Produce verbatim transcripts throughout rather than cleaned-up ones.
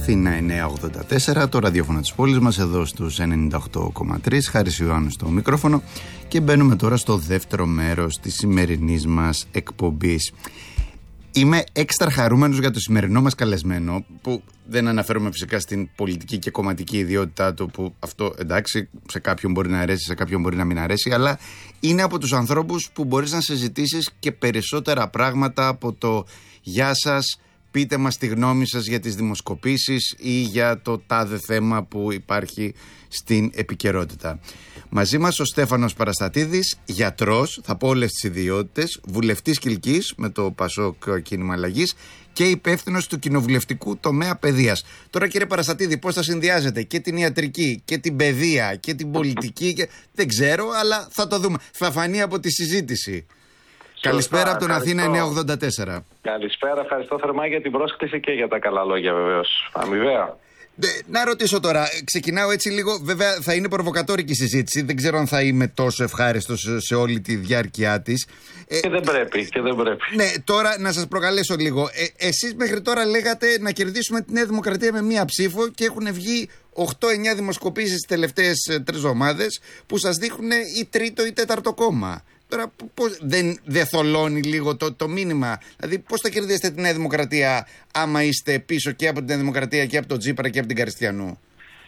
Αθήνα εννιακόσια ογδόντα τέσσερα, το ραδιόφωνο της πόλης μας, εδώ στους ενενήντα οκτώ κόμμα τρία. Χάρης Ιωάννου στο μικρόφωνο και μπαίνουμε τώρα στο δεύτερο μέρος της σημερινής μας εκπομπής. Είμαι έξτρα χαρούμενος για το σημερινό μας καλεσμένο, που δεν αναφέρομαι φυσικά στην πολιτική και κομματική ιδιότητά του, που αυτό εντάξει σε κάποιον μπορεί να αρέσει, σε κάποιον μπορεί να μην αρέσει, αλλά είναι από τους ανθρώπους που μπορείς να συζητήσεις και περισσότερα πράγματα από το «Γεια σας, πείτε μας τη γνώμη σας για τις δημοσκοπήσεις» ή για το τάδε θέμα που υπάρχει στην επικαιρότητα. Μαζί μας ο Στέφανος Παραστατίδης, γιατρός, θα πω όλες τις ιδιότητες, βουλευτής Κιλκής με το Πασόκ Κίνημα Αλλαγής και υπεύθυνος του κοινοβουλευτικού τομέα παιδείας. Τώρα, κύριε Παραστατίδη, πώς θα συνδυάζετε και την ιατρική και την παιδεία και την πολιτική και... δεν ξέρω, αλλά θα το δούμε. Θα φανεί από τη συζήτηση. Σωστά, καλησπέρα από τον Αθήνα εννιακόσια ογδόντα τέσσερα. Καλησπέρα, ευχαριστώ θερμά για την πρόσκληση και για τα καλά λόγια, βεβαίως. Αμοιβαία. Να ρωτήσω τώρα, ξεκινάω έτσι λίγο, βέβαια θα είναι προβοκατόρικη συζήτηση, δεν ξέρω αν θα είμαι τόσο ευχάριστος σε όλη τη διάρκεια της. Και δεν πρέπει, και δεν πρέπει. Ναι, τώρα να σας προκαλέσω λίγο. Ε, εσείς μέχρι τώρα λέγατε να κερδίσουμε τη Νέα Δημοκρατία με μία ψήφο και έχουν βγει οκτώ εννιά δημοσκοπήσεις τις τελευταίες τρεις εβδομάδες που σας δείχνουν ή τρίτο ή τέταρτο κόμμα. Τώρα πώς, δεν, δεν θολώνει λίγο το, το μήνυμα? Δηλαδή πώς θα κερδίσετε τη Νέα Δημοκρατία άμα είστε πίσω και από την Νέα Δημοκρατία και από τον Τσίπρα και από την Καριστιανού?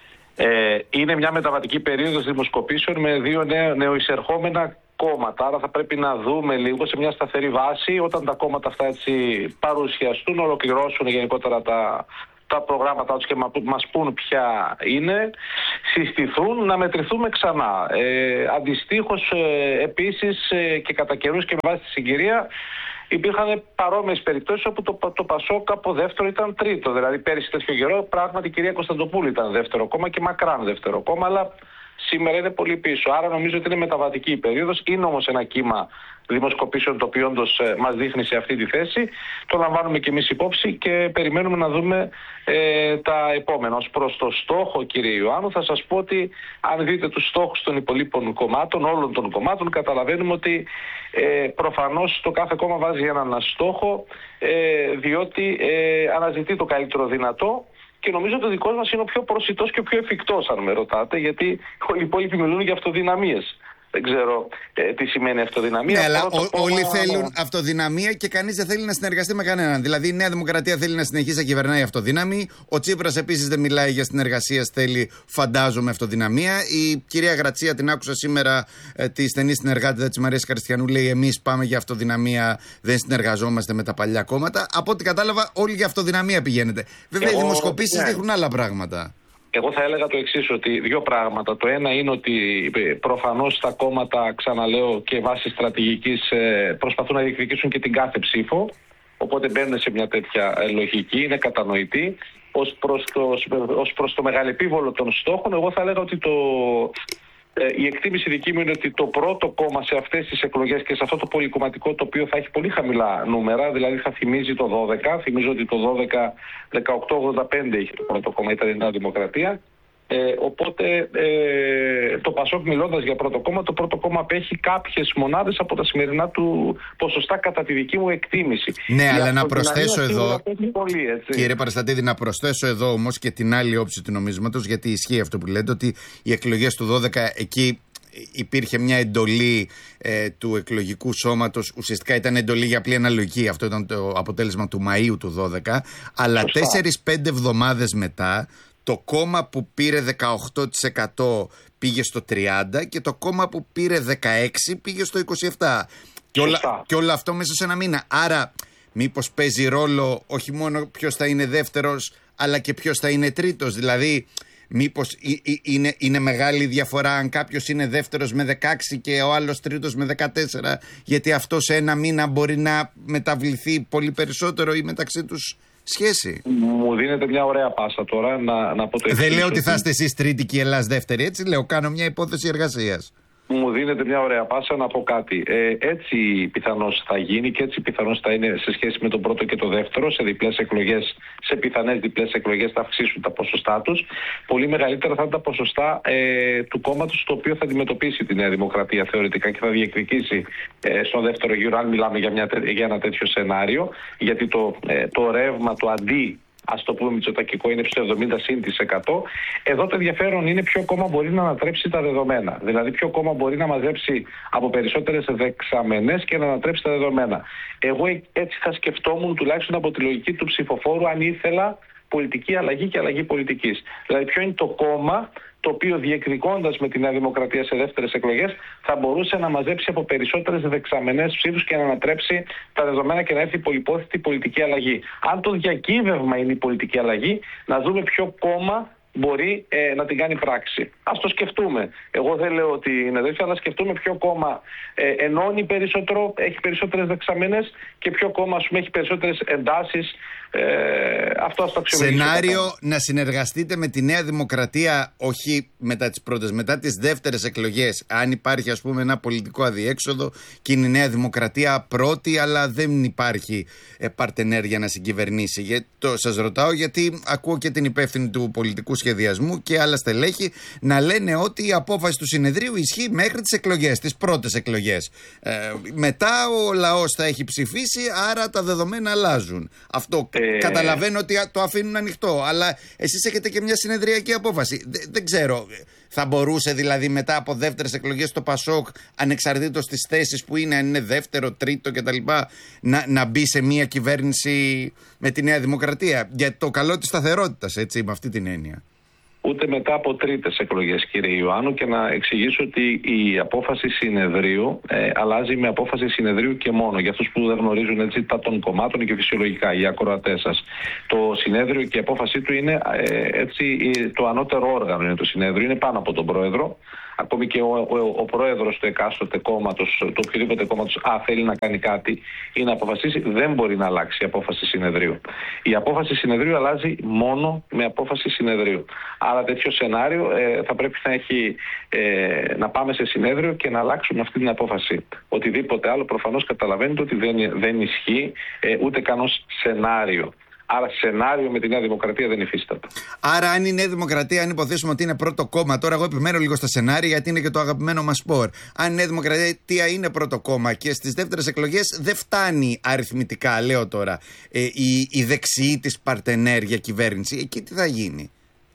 Ε, είναι μια μεταβατική περίοδος δημοσκοπήσεων με δύο νέο, νεοεισερχόμενα κόμματα. Άρα θα πρέπει να δούμε λίγο σε μια σταθερή βάση όταν τα κόμματα αυτά έτσι παρουσιαστούν, ολοκληρώσουν γενικότερα τα... τα προγράμματα τους και μας πούν ποια είναι, συστηθούν, να μετρηθούμε ξανά. Ε, αντιστοίχως, ε, επίσης ε, και κατά καιρούς και με βάση τη συγκυρία, υπήρχαν παρόμοιες περιπτώσεις όπου το, το Πασόκ από δεύτερο ήταν τρίτο. Δηλαδή πέρυσι τέτοιο καιρό πράγματι η κυρία Κωνσταντοπούλου ήταν δεύτερο κόμμα και μακράν δεύτερο κόμμα, αλλά σήμερα είναι πολύ πίσω. Άρα νομίζω ότι είναι μεταβατική η περίοδος. Είναι όμως ένα κύμα δημοσκοπήσεων το οποίο όντως ε, μας δείχνει σε αυτή τη θέση. Το λαμβάνουμε και εμείς υπόψη και περιμένουμε να δούμε ε, τα επόμενα. Ως προς το στόχο, κύριε Ιωάννου, θα σας πω ότι αν δείτε τους στόχους των υπολείπων κομμάτων, όλων των κομμάτων, καταλαβαίνουμε ότι ε, προφανώς το κάθε κόμμα βάζει έναν στόχο ε, διότι ε, αναζητεί το καλύτερο δυνατό. Και νομίζω ότι ο δικός μας είναι ο πιο προσιτός και ο πιο εφικτός, αν με ρωτάτε, γιατί όλοι οι υπόλοιποι μιλούν για αυτοδυναμίες. Δεν ξέρω ε, τι σημαίνει αυτοδυναμία. Ναι, αλλά ο, κόμμα... όλοι θέλουν αυτοδυναμία και κανείς δεν θέλει να συνεργαστεί με κανέναν. Δηλαδή η Νέα Δημοκρατία θέλει να συνεχίσει να κυβερνάει αυτοδύναμη. Ο Τσίπρας επίσης δεν μιλάει για συνεργασία, θέλει, φαντάζομαι, αυτοδυναμία. Η κυρία Γρατσία, την άκουσα σήμερα, ε, τη στενή συνεργάτη της Μαρίας Καριστιανού, λέει: εμείς πάμε για αυτοδυναμία, δεν συνεργαζόμαστε με τα παλιά κόμματα. Από ό,τι κατάλαβα, όλοι για αυτοδυναμία πηγαίνετε. Βέβαια, Εγώ... οι δημοσκοπήσεις ναι. δείχνουν άλλα πράγματα. Εγώ θα έλεγα το εξής, ότι δύο πράγματα. Το ένα είναι ότι προφανώς τα κόμματα, ξαναλέω, και βάσει στρατηγικής προσπαθούν να διεκδικήσουν και την κάθε ψήφο. Οπότε μπαίνουν σε μια τέτοια λογική, είναι κατανοητή. Ως προς το, ως προς το μεγαλεπίβολο των στόχων, εγώ θα έλεγα ότι το... η εκτίμηση δική μου είναι ότι το πρώτο κόμμα σε αυτές τις εκλογές και σε αυτό το πολυκομματικό τοπίο θα έχει πολύ χαμηλά νούμερα, δηλαδή θα θυμίζει το δώδεκα. Θυμίζω ότι το δώδεκα δεκαοκτώ ογδόντα πέντε είχε το πρώτο κόμμα, ήταν η Νέα Δημοκρατία. Ε, οπότε ε, το Πασόκ, μιλώντας για πρώτο κόμμα, το πρώτο κόμμα απέχει κάποιες μονάδες από τα σημερινά του ποσοστά κατά τη δική μου εκτίμηση. Ναι, η αλλά να προσθέσω εδώ, πολύ, κύριε Παραστατίδη, να προσθέσω εδώ όμως και την άλλη όψη του νομίσματος, γιατί ισχύει αυτό που λέτε, ότι οι εκλογές του δώδεκα εκεί υπήρχε μια εντολή ε, του εκλογικού σώματος, ουσιαστικά ήταν εντολή για απλή αναλογική, αυτό ήταν το αποτέλεσμα του Μαΐου του δώδεκα, αλλά τέσσερις πέντε εβδομάδες μετά το κόμμα που πήρε δεκαοκτώ τοις εκατό πήγε στο τριάντα τοις εκατό και το κόμμα που πήρε δεκαέξι τοις εκατό πήγε στο είκοσι επτά τοις εκατό. Και όλα, και όλο αυτό μέσα σε ένα μήνα. Άρα μήπως παίζει ρόλο όχι μόνο ποιος θα είναι δεύτερος, αλλά και ποιος θα είναι τρίτος? Δηλαδή μήπως είναι, είναι μεγάλη διαφορά αν κάποιος είναι δεύτερος με δεκαέξι και ο άλλος τρίτος με δεκατέσσερα, γιατί αυτό σε ένα μήνα μπορεί να μεταβληθεί πολύ περισσότερο ή μεταξύ τους σχέση? Μου δίνετε μια ωραία πάσα τώρα να, να πω το εξής. Δεν λέω ότι θα είστε εσείς τρίτη και η Ελλάς δεύτερη, έτσι λέω, κάνω μια υπόθεση εργασίας. Μου δίνετε μια ωραία πάσα να πω κάτι. Ε, έτσι πιθανώς θα γίνει και έτσι πιθανώς θα είναι σε σχέση με τον πρώτο και το δεύτερο. Σε διπλές εκλογές, σε πιθανές διπλές εκλογές θα αυξήσουν τα ποσοστά τους. Πολύ μεγαλύτερα θα είναι τα ποσοστά ε, του κόμματος το οποίο θα αντιμετωπίσει τη Νέα Δημοκρατία θεωρητικά και θα διεκδικήσει ε, στο δεύτερο γύρο, αν μιλάμε για, μια, για ένα τέτοιο σενάριο. Γιατί το, ε, το ρεύμα, το αντί ας το πούμε μητσοτακικό, είναι στο εβδομήντα συν της εκατό. Εδώ το ενδιαφέρον είναι ποιο κόμμα μπορεί να ανατρέψει τα δεδομένα. Δηλαδή ποιο κόμμα μπορεί να μαζέψει από περισσότερες δεξαμενές και να ανατρέψει τα δεδομένα. Εγώ έτσι θα σκεφτόμουν, τουλάχιστον από τη λογική του ψηφοφόρου, αν ήθελα πολιτική αλλαγή και αλλαγή πολιτικής. Δηλαδή ποιο είναι το κόμμα το οποίο διεκδικώντας με τη Νέα Δημοκρατία σε δεύτερες εκλογές θα μπορούσε να μαζέψει από περισσότερες δεξαμενές ψήφους και να ανατρέψει τα δεδομένα και να έρθει η πολυπόθητη πολιτική αλλαγή. Αν το διακύβευμα είναι η πολιτική αλλαγή, να δούμε ποιο κόμμα μπορεί ε, να την κάνει πράξη. Ας το σκεφτούμε. Εγώ δεν λέω ότι είναι τέτοιο, αλλά σκεφτούμε ποιο κόμμα ε, ενώνει περισσότερο, έχει περισσότερες δεξαμενές και ποιο κόμμα, ας πούμε, έχει περισσότερες εντάσεις. Ε, αυτό ας το αξιολογήσουμε. Σενάριο να συνεργαστείτε με τη Νέα Δημοκρατία, όχι μετά τις πρώτες, μετά τις δεύτερες εκλογές. Αν υπάρχει, ας πούμε, ένα πολιτικό αδιέξοδο και είναι η Νέα Δημοκρατία πρώτη, αλλά δεν υπάρχει ε, παρτενέρ για να συγκυβερνήσει. Για, το, σας ρωτάω γιατί ακούω και την υπεύθυνη του πολιτικού σχεδιασμού και άλλα στελέχη να λένε ότι η απόφαση του συνεδρίου ισχύει μέχρι τις εκλογές, τις πρώτες εκλογές. Ε, μετά ο λαός θα έχει ψηφίσει, άρα τα δεδομένα αλλάζουν. Αυτό ε... καταλαβαίνω ότι το αφήνουν ανοιχτό, αλλά εσείς έχετε και μια συνεδριακή απόφαση. Δε, δεν ξέρω, θα μπορούσε δηλαδή μετά από δεύτερες εκλογές το Πασόκ, ανεξαρτήτως της θέσης που είναι, αν είναι δεύτερο, τρίτο κτλ., να, να μπει σε μια κυβέρνηση με τη Νέα Δημοκρατία, για το καλό της σταθερότητας, έτσι, με αυτή την έννοια? Ούτε μετά από τρίτες εκλογές, κύριε Ιωάννου, και να εξηγήσω ότι η απόφαση συνεδρίου ε, αλλάζει με απόφαση συνεδρίου και μόνο. Για αυτούς που δεν γνωρίζουν, έτσι, τα των κομμάτων και φυσιολογικά, οι ακροατές σας. Το συνέδριο και η απόφαση του είναι ε, έτσι, το ανώτερο όργανο είναι το συνέδριο, είναι πάνω από τον πρόεδρο. Ακόμη και ο, ο, ο πρόεδρος του εκάστοτε κόμματος, του οποιοδήποτε κόμματος, α, θέλει να κάνει κάτι ή να αποφασίσει, δεν μπορεί να αλλάξει η απόφαση συνεδρίου. Η απόφαση συνεδρίου αλλάζει μόνο με απόφαση συνεδρίου. Άρα τέτοιο σενάριο ε, θα πρέπει να, έχει, ε, να πάμε σε συνέδριο και να αλλάξουμε αυτή την απόφαση. Οτιδήποτε άλλο προφανώς καταλαβαίνετε ότι δεν, δεν ισχύει ε, ούτε καν ως σενάριο. Άρα σενάριο με τη Νέα Δημοκρατία δεν υφίσταται. Άρα, αν η Νέα Δημοκρατία, αν υποθέσουμε ότι είναι πρώτο κόμμα, τώρα εγώ επιμένω λίγο στα σενάρια γιατί είναι και το αγαπημένο μας σπορ. Αν η Νέα Δημοκρατία είναι πρώτο κόμμα και στις δεύτερες εκλογές δεν φτάνει αριθμητικά, λέω τώρα, ε, η, η δεξιή της παρτενέρ για κυβέρνηση, εκεί τι θα γίνει?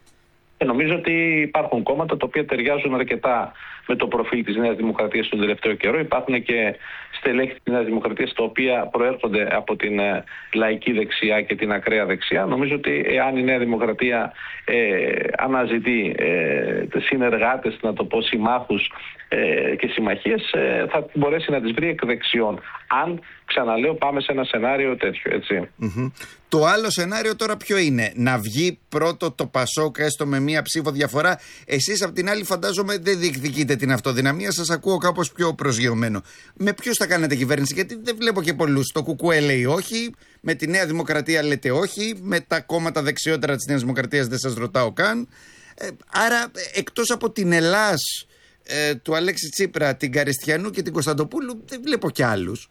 Ε, νομίζω ότι υπάρχουν κόμματα τα οποία ταιριάζουν αρκετά με το προφίλ της Νέας Δημοκρατίας τον τελευταίο καιρό. Υπάρχουν και στελέχη της Νέας Δημοκρατίας τα οποία προέρχονται από την ε, λαϊκή δεξιά και την ακραία δεξιά. Νομίζω ότι εάν η Νέα Δημοκρατία ε, αναζητεί ε, συνεργάτες, να το πω συμμάχους ε, και συμμαχίες, ε, θα μπορέσει να τις βρει εκ δεξιών. Αν, ξαναλέω, πάμε σε ένα σενάριο τέτοιο, έτσι. Mm-hmm. Το άλλο σενάριο τώρα ποιο είναι? Να βγει πρώτο το Πασόκ, έστω με μία ψήφο διαφορά. Εσείς απ' την άλλη φαντάζομαι δεν διεκδικείτε την αυτοδυναμία. Σας ακούω κάπως πιο προσγειωμένο. Με ποιους θα κάνετε κυβέρνηση? Γιατί δεν βλέπω και πολλούς. Το ΚΚΕ λέει όχι, με τη Νέα Δημοκρατία λέτε όχι, με τα κόμματα δεξιότερα της Νέας Δημοκρατίας δεν σας ρωτάω καν. Ε, άρα εκτός από την Ελλάς, ε, του Αλέξη Τσίπρα, την Καριστιανού και την Κωνσταντοπούλου, δεν βλέπω κι άλλους.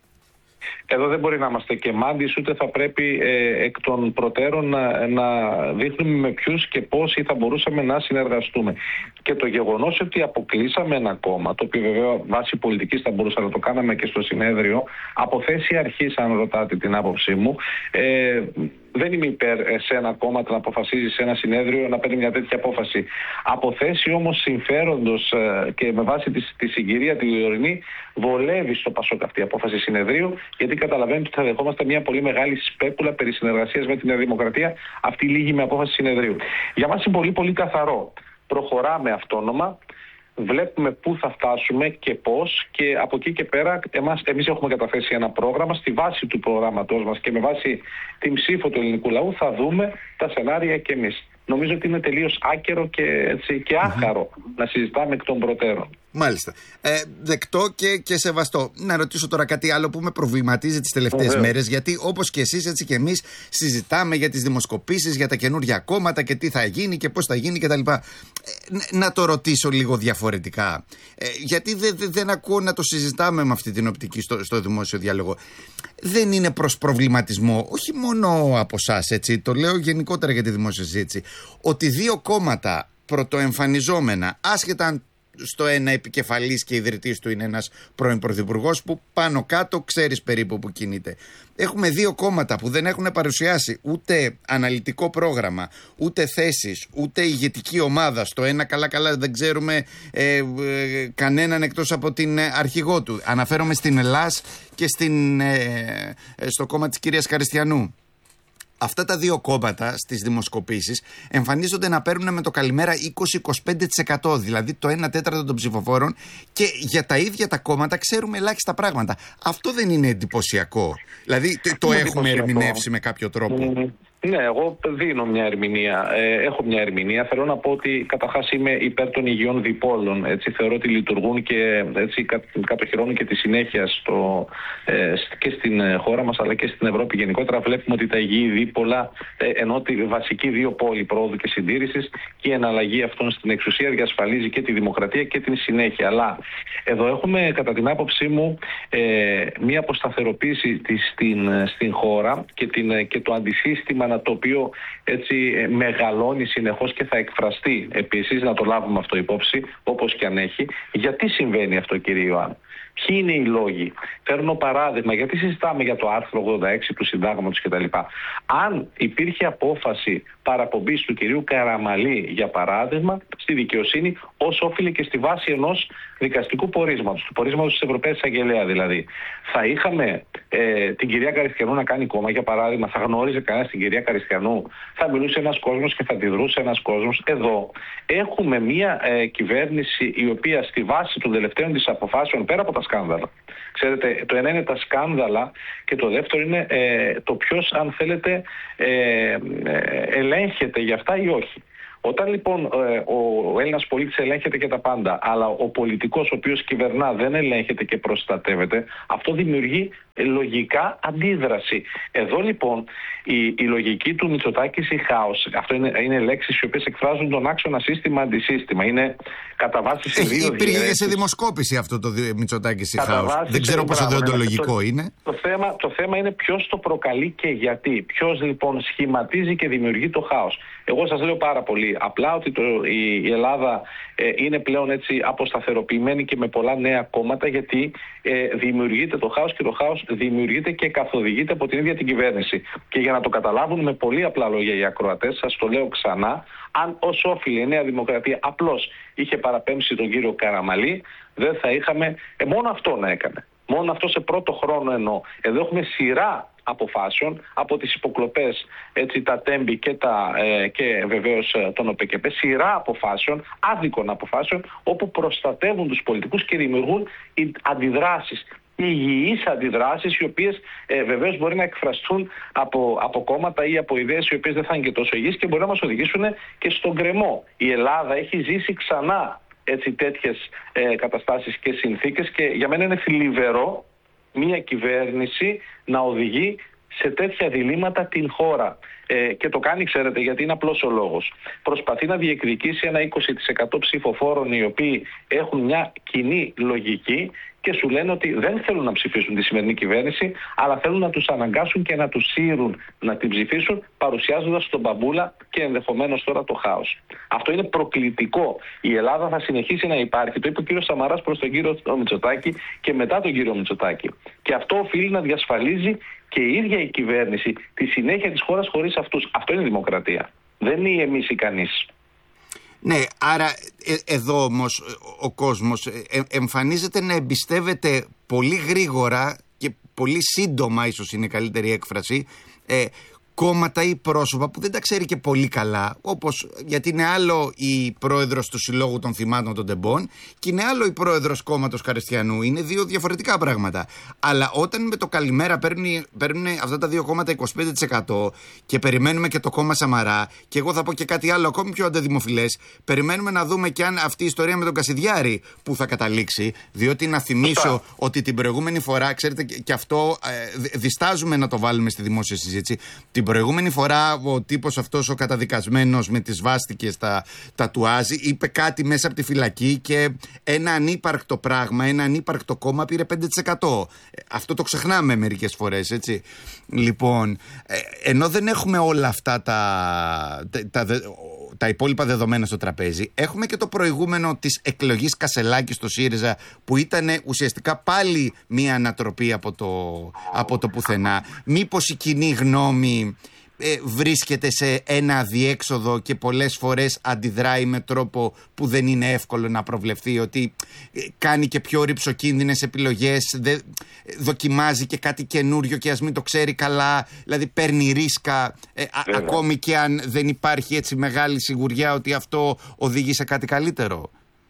Εδώ δεν μπορεί να είμαστε και μάντις, ούτε θα πρέπει ε, εκ των προτέρων να, να δείχνουμε με ποιους και πώς θα μπορούσαμε να συνεργαστούμε. Και το γεγονός ότι αποκλείσαμε ένα κόμμα, το οποίο βέβαια βάσει πολιτικής θα μπορούσαμε να το κάναμε και στο συνέδριο, από θέση αρχής, αν ρωτάτε την άποψή μου, ε, δεν είμαι υπέρ σε ένα κόμμα να αποφασίζει σε ένα συνέδριο να παίρνει μια τέτοια απόφαση. Από θέση όμως συμφέροντος ε, και με βάση τη, τη συγκυρία τη διορεινή, βολεύει στο Πασόκ αυτή η απόφαση συνεδρίου, γιατί καταλαβαίνετε ότι θα δεχόμαστε μια πολύ μεγάλη σπέκουλα περί συνεργασίας με την Νέα Δημοκρατία, αυτή λίγη με απόφαση συνεδρίου. Για μας είναι πολύ πολύ καθαρό. Προχωράμε αυτόνομα. Βλέπουμε πού θα φτάσουμε και πώς, και από εκεί και πέρα εμάς, εμείς έχουμε καταθέσει ένα πρόγραμμα. Στη βάση του προγράμματός μας και με βάση την ψήφο του ελληνικού λαού θα δούμε τα σενάρια και εμείς. Νομίζω ότι είναι τελείως άκερο και, έτσι, και άχαρο mm-hmm. να συζητάμε εκ των προτέρων. Μάλιστα. Ε, δεκτό και, και σεβαστό. Να ρωτήσω τώρα κάτι άλλο που με προβληματίζει τις τελευταίες μέρες, γιατί όπως και εσείς, έτσι και εμείς συζητάμε για τις δημοσκοπήσεις, για τα καινούργια κόμματα και τι θα γίνει και πώς θα γίνει κτλ. Ε, να το ρωτήσω λίγο διαφορετικά. Ε, γιατί δεν δε, δεν ακούω να το συζητάμε με αυτή την οπτική στο, στο δημόσιο διάλογο. Δεν είναι προς προβληματισμό, όχι μόνο από εσάς, έτσι, το λέω γενικότερα για τη δημόσια συζήτηση, ότι δύο κόμματα πρωτοεμφανιζόμενα, άσχετα αν στο ένα επικεφαλής και ιδρυτής του είναι ένας πρώην πρωθυπουργός που πάνω κάτω ξέρεις περίπου που κινείται. Έχουμε δύο κόμματα που δεν έχουν παρουσιάσει ούτε αναλυτικό πρόγραμμα, ούτε θέσεις, ούτε ηγετική ομάδα. Στο ένα καλά καλά δεν ξέρουμε ε, ε, κανέναν εκτός από την αρχηγό του. Αναφέρομαι στην Ελλάς και στην, ε, ε, στο κόμμα της κυρίας Καριστιανού. Αυτά τα δύο κόμματα στις δημοσκοπήσεις εμφανίζονται να παίρνουν με το καλημέρα είκοσι με είκοσι πέντε τοις εκατό, δηλαδή το ένα τέταρτο των ψηφοφόρων, και για τα ίδια τα κόμματα ξέρουμε ελάχιστα πράγματα. Αυτό δεν είναι εντυπωσιακό? Δηλαδή το, το έχουμε ερμηνεύσει με κάποιο τρόπο? Mm. Ναι, εγώ δίνω μια ερμηνεία. Ε, έχω μια ερμηνεία. Θέλω να πω ότι καταρχάς είμαι υπέρ των υγιών διπόλων. Έτσι, θεωρώ ότι λειτουργούν και έτσι, κατοχυρώνουν και τη συνέχεια στο, ε, και στην χώρα μας αλλά και στην Ευρώπη γενικότερα. Βλέπουμε ότι τα υγιή δίπολα, ε, ενώ τη βασική δύο πόλη πρόοδου και συντήρησης και η εναλλαγή αυτών στην εξουσία διασφαλίζει και τη δημοκρατία και την συνέχεια. Αλλά εδώ έχουμε, κατά την άποψή μου, ε, μια αποσταθεροποίηση της, στην, στην χώρα και, την, και το αντισύστημα το οποίο έτσι μεγαλώνει συνεχώς και θα εκφραστεί επίσης, να το λάβουμε αυτό υπόψη, όπως και αν έχει. Γιατί συμβαίνει αυτό, κύριε Ιωάννη? Ποιοι είναι οι λόγοι? Φέρνω παράδειγμα, γιατί συζητάμε για το άρθρο ογδόντα έξι του συντάγματος κτλ. Αν υπήρχε απόφαση παραπομπής του κυρίου Καραμαλή, για παράδειγμα, στη δικαιοσύνη, ως όφιλε και στη βάση ενός δικαστικού πορίσματος, του πορίσματος της Ευρωπαίας Εισαγγελέα δηλαδή, θα είχαμε ε, την κυρία Καριστιανού να κάνει κόμμα, για παράδειγμα? Θα γνώριζε κανένας την κυρία Καριστιανού? Θα μιλούσε ένας κόσμος και θα αντιδρούσε ένας κόσμος? Εδώ έχουμε μια ε, κυβέρνηση η οποία στη βάση των τελευταίων της αποφάσεων, πέρα από τα σκάνδαλα, ξέρετε, το ένα είναι τα σκάνδαλα και το δεύτερο είναι ε, το ποιος, αν θέλετε, ε, ε, ελέγχεται για αυτά ή όχι. Όταν λοιπόν ε, ο Έλληνας πολίτης ελέγχεται και τα πάντα, αλλά ο πολιτικός ο οποίος κυβερνά δεν ελέγχεται και προστατεύεται, αυτό δημιουργεί ε, λογικά αντίδραση. Εδώ λοιπόν η, η λογική του Μητσοτάκη, η χάος, αυτό είναι, είναι λέξεις οι οποίες εκφράζουν τον άξονα σύστημα-αντισύστημα. Είναι κατά βάση σε δύο υπήρχε διαιρέσεις. Σε δημοσκόπηση αυτό το Μητσοτάκη, η χάος. Δεν ξέρω πόσο δεοντολογικό το, είναι. Το θέμα, το θέμα είναι ποιος το προκαλεί και γιατί. Ποιος λοιπόν σχηματίζει και δημιουργεί το χάος. Εγώ σας λέω πάρα πολύ απλά ότι το, η, η Ελλάδα ε, είναι πλέον έτσι αποσταθεροποιημένη και με πολλά νέα κόμματα, γιατί ε, δημιουργείται το χάος και το χάος δημιουργείται και καθοδηγείται από την ίδια την κυβέρνηση. Και για να το καταλάβουν με πολύ απλά λόγια οι ακροατές, σας το λέω ξανά, αν ως όφιλη η Νέα Δημοκρατία απλώς είχε παραπέμψει τον κύριο Καραμαλή, δεν θα είχαμε, ε, μόνο αυτό να έκανε. Μόνο αυτό σε πρώτο χρόνο εννοώ. Εδώ έχουμε σειρά αποφάσεων από τις υποκλοπές, έτσι, τα τέμπη και, τα, ε, και βεβαίως τον ΟΠΕΚΕΠΕ, σειρά αποφάσεων, άδικων αποφάσεων, όπου προστατεύουν τους πολιτικούς και δημιουργούν αντιδράσεις, υγιείς αντιδράσεις, οι οποίες ε, βεβαίως μπορεί να εκφραστούν από, από κόμματα ή από ιδέες οι οποίες δεν θα είναι και τόσο υγιείς και μπορεί να μας οδηγήσουν και στον γκρεμό. Η Ελλάδα έχει ζήσει ξανά έτσι τέτοιες ε, καταστάσεις και συνθήκες και για μένα είναι θλιβερό μια κυβέρνηση να οδηγεί σε τέτοια διλήμματα την χώρα. Ε, και το κάνει, ξέρετε, γιατί είναι απλός ο λόγος. Προσπαθεί να διεκδικήσει ένα είκοσι τοις εκατό ψηφοφόρων οι οποίοι έχουν μια κοινή λογική και σου λένε ότι δεν θέλουν να ψηφίσουν τη σημερινή κυβέρνηση, αλλά θέλουν να τους αναγκάσουν και να τους σύρουν να την ψηφίσουν, παρουσιάζοντας τον μπαμπούλα και ενδεχομένως τώρα το χάος. Αυτό είναι προκλητικό. Η Ελλάδα θα συνεχίσει να υπάρχει. Το είπε ο κύριος Σαμαράς προς τον κύριο Μητσοτάκη και μετά τον κύριο Μητσοτάκη. Και αυτό οφείλει να διασφαλίζει και η ίδια η κυβέρνηση τη συνέχεια της χώρας χωρίς αυτούς. Αυτό είναι δημοκρατία. Δεν είναι εμείς ή κανείς. Ναι, άρα ε, εδώ όμως ο κόσμος ε, εμφανίζεται να εμπιστεύεται πολύ γρήγορα και πολύ σύντομα, ίσως είναι η καλύτερη έκφραση, ε, κόμματα ή πρόσωπα που δεν τα ξέρει και πολύ καλά, όπως, γιατί είναι άλλο η πρόεδρος του Συλλόγου των Θυμάτων των Τεμπών και είναι άλλο η πρόεδρος κόμματος Καριστιανού. Είναι δύο διαφορετικά πράγματα. Αλλά όταν με το καλημέρα παίρνουν, παίρνουν αυτά τα δύο κόμματα είκοσι πέντε τοις εκατό και περιμένουμε και το κόμμα Σαμαρά, και εγώ θα πω και κάτι άλλο ακόμη πιο αντιδημοφιλές, περιμένουμε να δούμε και αν αυτή η ιστορία με τον Κασιδιάρη που θα καταλήξει, διότι να θυμίσω ότι την προηγούμενη φορά, ξέρετε, και αυτό ε, διστάζουμε να το βάλουμε στη δημόσια συζήτηση. Την προηγούμενη φορά ο τύπος αυτός ο καταδικασμένος με τις βάστικες τα τατουάζ είπε κάτι μέσα από τη φυλακή και ένα ανύπαρκτο πράγμα, ένα ανύπαρκτο κόμμα πήρε πέντε τοις εκατό. Αυτό το ξεχνάμε μερικές φορές, έτσι. Λοιπόν, ενώ δεν έχουμε όλα αυτά τα, τα, τα, τα υπόλοιπα δεδομένα στο τραπέζι, έχουμε και το προηγούμενο της εκλογής Κασελάκη στο ΣΥΡΙΖΑ, που ήταν ουσιαστικά πάλι μία ανατροπή από το, από το πουθενά. Μήπως η κοινή γνώμη ε, βρίσκεται σε ένα αδιέξοδο και πολλές φορές αντιδράει με τρόπο που δεν είναι εύκολο να προβλεφθεί, ότι ε, κάνει και πιο ρυψοκίνδυνες επιλογές, δε, δοκιμάζει και κάτι καινούριο και ας μην το ξέρει καλά, δηλαδή παίρνει ρίσκα ε, α, ακόμη και αν δεν υπάρχει έτσι μεγάλη σιγουριά ότι αυτό οδηγεί σε κάτι καλύτερο.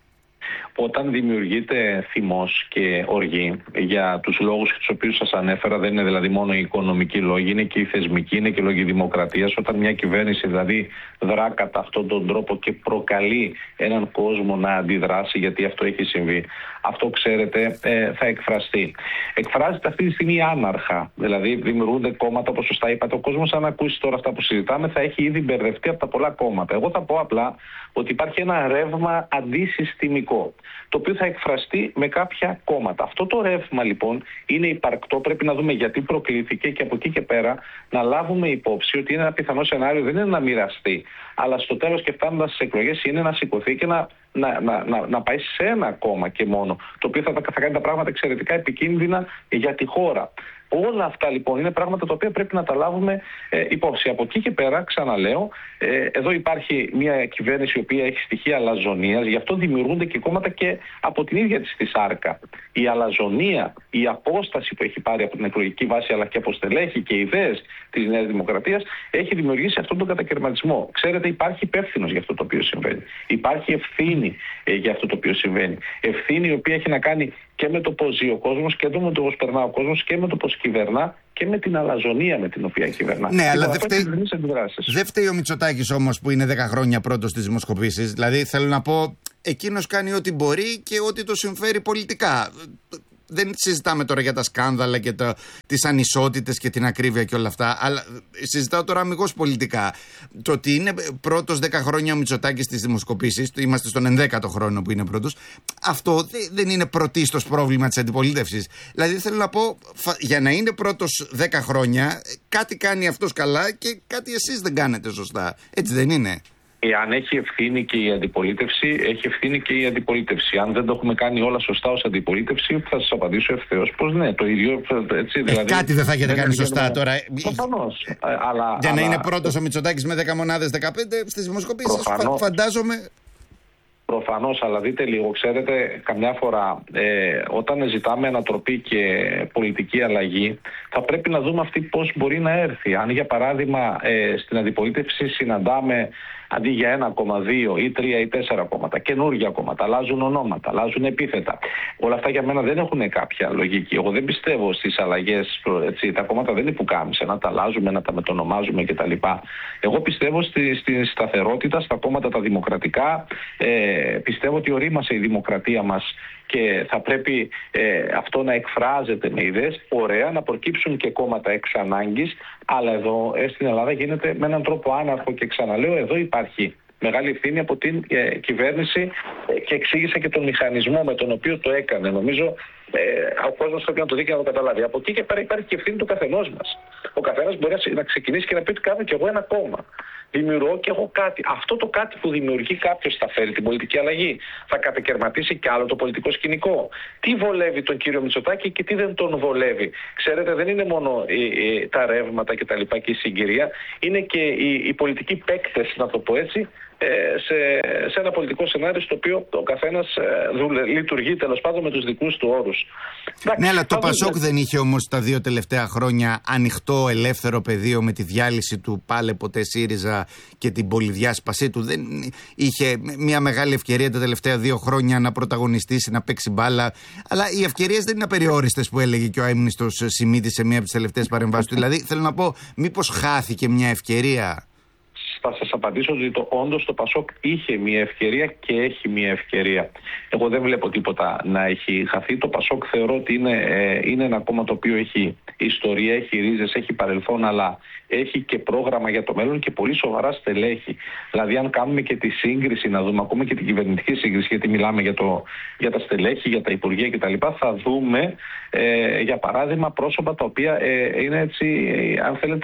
Όταν δημιουργείται θυμός και οργή για τους λόγους τους οποίους σας ανέφερα, δεν είναι δηλαδή μόνο οι οικονομικοί λόγοι, είναι και οι θεσμικοί, είναι και οι λόγοι δημοκρατίας. Όταν μια κυβέρνηση δηλαδή δρά κατά αυτόν τον τρόπο και προκαλεί έναν κόσμο να αντιδράσει, γιατί αυτό έχει συμβεί, αυτό ξέρετε ε, θα εκφραστεί. Εκφράζεται αυτή τη στιγμή άναρχα, δηλαδή δημιουργούνται κόμματα, όπως σωστά είπατε. Ο κόσμος, αν ακούσει τώρα αυτά που συζητάμε, θα έχει ήδη μπερδευτεί από τα πολλά κόμματα. Εγώ θα πω απλά ότι υπάρχει ένα ρεύμα αντισυστημικό, το οποίο θα εκφραστεί με κάποια κόμματα. Αυτό το ρεύμα λοιπόν είναι υπαρκτό, πρέπει να δούμε γιατί προκλήθηκε και από εκεί και πέρα να λάβουμε υπόψη ότι είναι ένα πιθανό σενάριο, δεν είναι να μοιραστεί, αλλά στο τέλος και φτάνοντας στις εκλογές είναι να σηκωθεί και να, να, να, να, να πάει σε ένα κόμμα και μόνο, το οποίο θα, θα κάνει τα πράγματα εξαιρετικά επικίνδυνα για τη χώρα. Όλα αυτά λοιπόν είναι πράγματα τα οποία πρέπει να τα λάβουμε ε, υπόψη. Από εκεί και πέρα, ξαναλέω, ε, εδώ υπάρχει μια κυβέρνηση η οποία έχει στοιχεία αλαζονίας, γι' αυτό δημιουργούνται και κόμματα και από την ίδια της τη σάρκα. Η αλαζονία, η απόσταση που έχει πάρει από την εκλογική βάση αλλά και από στελέχη και ιδέες της Νέας Δημοκρατίας έχει δημιουργήσει αυτόν τον κατακαιρματισμό. Ξέρετε, υπάρχει υπεύθυνος για αυτό το οποίο συμβαίνει. Υπάρχει ευθύνη ε, για αυτό το οποίο συμβαίνει. Ευθύνη η οποία έχει να κάνει και με το πώς ζει ο κόσμος και με το πώς περνά ο κόσμος και με το πώς κυβερνά και με την αλαζονία με την οποία κυβερνά. Ναι, αλλά δεν φταίει, δεν φταίει ο Μητσοτάκης όμως που είναι δέκα χρόνια πρώτος στις δημοσκοπήσεις. Δηλαδή θέλω να πω, εκείνος κάνει ό,τι μπορεί και ό,τι το συμφέρει πολιτικά. Δεν συζητάμε τώρα για τα σκάνδαλα και το, τις ανισότητες και την ακρίβεια και όλα αυτά, αλλά συζητάω τώρα αμιγώς πολιτικά. Το ότι είναι πρώτος δέκα χρόνια ο Μητσοτάκης στις δημοσκοπήσεις, είμαστε στον ενδέκατο χρόνο που είναι πρώτος, αυτό δεν είναι πρωτίστως πρόβλημα της αντιπολίτευσης. Δηλαδή θέλω να πω, για να είναι πρώτος δέκα χρόνια, κάτι κάνει αυτός καλά και κάτι εσείς δεν κάνετε σωστά. Έτσι δεν είναι? Εάν έχει ευθύνη και η αντιπολίτευση, έχει ευθύνη και η αντιπολίτευση. Αν δεν το έχουμε κάνει όλα σωστά ως αντιπολίτευση, θα σας απαντήσω ευθέως πως ναι, το ίδιο. Έτσι, δηλαδή, ε, κάτι δεν θα έχετε κάνει σωστά να... τώρα. Προφανώς. Αλλά, για αλλά... να είναι πρώτος ο Μητσοτάκης με δέκα μονάδες δεκαπέντε στις δημοσκοπήσεις, φα, φαντάζομαι. Προφανώς, αλλά δείτε λίγο, ξέρετε, καμιά φορά ε, όταν ζητάμε ανατροπή και πολιτική αλλαγή, θα πρέπει να δούμε αυτή πώς μπορεί να έρθει. Αν για παράδειγμα ε, στην αντιπολίτευση συναντάμε αντί για ένα κόμμα δύο ή τρία ή τέσσερα κόμματα, καινούργια κόμματα, αλλάζουν ονόματα, αλλάζουν επίθετα. Όλα αυτά για μένα δεν έχουν κάποια λογική. Εγώ δεν πιστεύω στις αλλαγές. Έτσι, τα κόμματα δεν είναι που κάμισε να τα αλλάζουμε, να τα μετονομάζουμε κτλ. Εγώ πιστεύω στη, στη σταθερότητα στα κόμματα τα δημοκρατικά. Ε, πιστεύω ότι ορίμασε η δημοκρατία μας και θα πρέπει ε, αυτό να εκφράζεται με ιδέες. Ωραία, να προκύψουν και κόμματα εξ ανάγκης, αλλά εδώ ε, στην Ελλάδα γίνεται με έναν τρόπο άναρχο και ξαναλέω, εδώ υπάρχει μεγάλη ευθύνη από την ε, κυβέρνηση ε, και εξήγησα και τον μηχανισμό με τον οποίο το έκανε. Νομίζω ε, ο κόσμος πρέπει να το δει και να το καταλάβει. Από εκεί και πέρα υπάρχει και ευθύνη του καθενός μας. Ο καθένας μπορεί να ξεκινήσει και να πει ότι κάνω κι εγώ ένα κόμμα. Δημιουργώ και εγώ κάτι. Αυτό το κάτι που δημιουργεί κάποιος θα φέρει την πολιτική αλλαγή. Θα κατακαιρματίσει κι άλλο το πολιτικό σκηνικό. Τι βολεύει τον κύριο Μητσοτάκη και τι δεν τον βολεύει. Ξέρετε, δεν είναι μόνο η, η, τα ρεύματα και τα λοιπά και η συγκυρία. Είναι και οι, οι πολιτικοί παίκτες, να το πω έτσι, σε, σε ένα πολιτικό σενάριο στο οποίο ο καθένας λειτουργεί τέλος πάντων με τους δικούς του όρους. Ναι, αλλά το Πασόκ δεν είχε όμως τα δύο τελευταία χρόνια ανοιχτό ελεύθερο πεδίο με τη διάλυση του πάλε ποτέ ΣΥΡΙΖΑ και την πολυδιάσπασή του. Δεν είχε μια μεγάλη ευκαιρία τα τελευταία δύο χρόνια να πρωταγωνιστήσει, να παίξει μπάλα. Αλλά οι ευκαιρίες δεν είναι απεριόριστες που έλεγε και ο αείμνηστος Σιμίτης σε μια από τις τελευταίες παρεμβάσεις του. Δηλαδή θέλω να πω, μήπως χάθηκε μια ευκαιρία? Θα σας απαντήσω ότι το, όντως το Πασόκ είχε μια ευκαιρία και έχει μια ευκαιρία. Εγώ δεν βλέπω τίποτα να έχει χαθεί. Το Πασόκ θεωρώ ότι είναι, ε, είναι ένα κόμμα το οποίο έχει ιστορία, έχει ρίζες, έχει παρελθόν, αλλά έχει και πρόγραμμα για το μέλλον και πολύ σοβαρά στελέχη. Δηλαδή, αν κάνουμε και τη σύγκριση, να δούμε ακόμα και την κυβερνητική σύγκριση, γιατί μιλάμε για, το, για τα στελέχη, για τα υπουργεία κτλ., θα δούμε, ε, για παράδειγμα, πρόσωπα τα οποία ε, είναι έτσι, ε, αν θέλετε,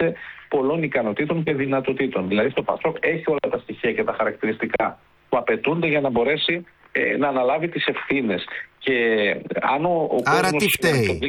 πολλών ικανοτήτων και δυνατοτήτων. Δηλαδή το ΠΑΣΟΚ έχει όλα τα στοιχεία και τα χαρακτηριστικά που απαιτούνται για να μπορέσει ε, να αναλάβει τις ευθύνες. Και αν ο, ο Άρα κόσμος... τι φταίει?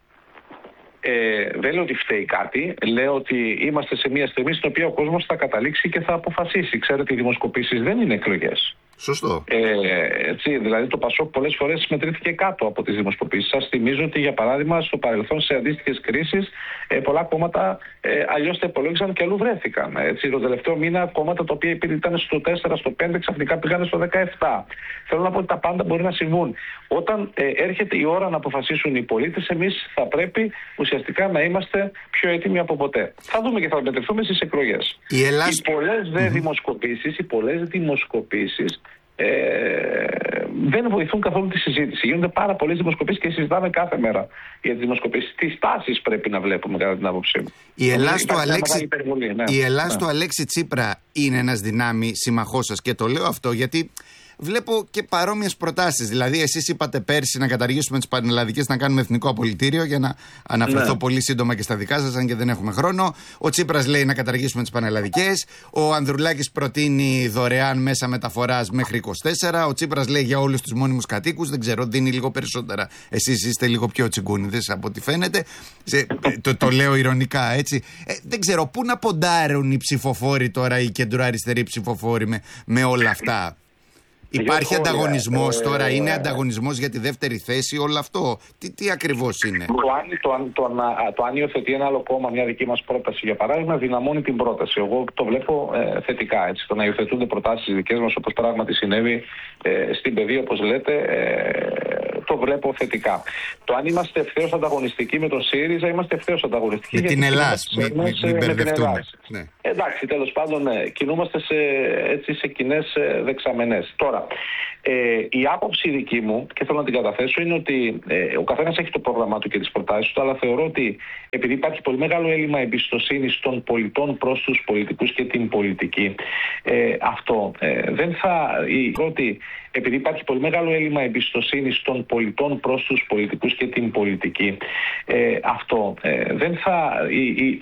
Ε, δεν λέω ότι φταίει κάτι. Λέω ότι είμαστε σε μια στιγμή στην οποία ο κόσμος θα καταλήξει και θα αποφασίσει. Ξέρετε, οι δημοσκοπήσεις δεν είναι εκλογές. Σωστό. Ε, έτσι, δηλαδή το ΠΑΣΟΚ πολλές φορές μετρήθηκε κάτω από τις δημοσκοπήσεις. Σας θυμίζω ότι για παράδειγμα στο παρελθόν σε αντίστοιχες κρίσεις ε, πολλά κόμματα ε, αλλιώς τα υπολόγισαν και αλλού βρέθηκαν. Έτσι, το τελευταίο μήνα κόμματα τα οποία ήταν στο τέσσερα, στο πέντε ξαφνικά πήγαν στο δεκαεπτά. Θέλω να πω ότι τα πάντα μπορεί να συμβούν. Όταν ε, έρχεται η ώρα να αποφασίσουν οι πολίτες, εμείς θα πρέπει ουσιαστικά να είμαστε πιο έτοιμοι από ποτέ. Θα δούμε και θα μετρηθούμε στις εκλογές. Οι, Ελλάς... οι πολλές δε mm-hmm. δημοσκοπήσεις, οι πολλές δημοσκοπήσεις Ε, δεν βοηθούν καθόλου τη συζήτηση. Γίνονται πάρα πολλές δημοσκοπήσεις και συζητάμε κάθε μέρα για τις δημοσκοπήσεις. Τις τάσεις πρέπει να βλέπουμε κατά την άποψή μου. Η Ελλάς του Αλέξη... ναι. ναι. Αλέξη Τσίπρα είναι ένας δυνάμει συμμαχός σας, και το λέω αυτό γιατί βλέπω και παρόμοιες προτάσεις. Δηλαδή, εσείς είπατε πέρσι να καταργήσουμε τις πανελλαδικές, να κάνουμε εθνικό απολυτήριο, για να αναφερθώ ναι. πολύ σύντομα και στα δικά σας, αν και δεν έχουμε χρόνο. Ο Τσίπρας λέει να καταργήσουμε τις πανελλαδικές. Ο Ανδρουλάκης προτείνει δωρεάν μέσα μεταφοράς μέχρι είκοσι τέσσερα. Ο Τσίπρας λέει για όλους τους μόνιμους κατοίκους. Δεν ξέρω, δίνει λίγο περισσότερα. Εσείς είστε λίγο πιο τσιγκούνιδες από ό,τι φαίνεται. Σε, το, το λέω ειρωνικά, έτσι. Ε, δεν ξέρω, πού να ποντάρουν οι ψηφοφόροι τώρα, οι κεντροαριστεροί ψηφοφόροι με, με όλα αυτά. Υπάρχει ανταγωνισμός ε, τώρα, ε, είναι ανταγωνισμός για τη δεύτερη θέση, όλο αυτό. Τι, τι ακριβώς είναι? Το αν, το, το, το, το αν υιοθετεί ένα άλλο κόμμα μια δική μας πρόταση, για παράδειγμα, δυναμώνει την πρόταση. Εγώ το βλέπω ε, θετικά. Έτσι. Το να υιοθετούνται προτάσεις δικές μας, όπως πράγματι συνέβη ε, στην παιδεία, όπως λέτε, ε, το βλέπω θετικά. Το αν είμαστε ευθέως ανταγωνιστικοί με τον ΣΥΡΙΖΑ, είμαστε ευθέως ανταγωνιστικοί. Με την Ελλάς, μην μη, μη μπερδευτούμε. Ναι. Εντάξει, τέλος πάντων, ναι, κινούμαστε σε, έτσι, σε κοινές δεξαμενές. Τώρα, ε, η άποψη δική μου, και θέλω να την καταθέσω, είναι ότι ε, ο καθένας έχει το πρόγραμμά του και τις προτάσεις του, αλλά θεωρώ ότι επειδή υπάρχει πολύ μεγάλο έλλειμμα εμπιστοσύνης των πολιτών προς τους πολιτικούς και την πολιτική, ε, αυτό ε, δεν θα... Η, ότι επειδή υπάρχει πολύ μεγάλο έλλειμμα εμπιστοσύνης των πολιτών προς τους πολιτικούς και την πολιτική, ε, αυτό ε, δεν θα... Η, η,